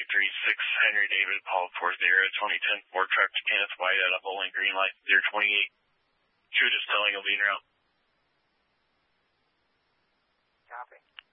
236 Henry David Paul 40 2010 Ford truck to Kenneth White at a Bowling Green Light 028. Shoot is telling a lead route. Copy.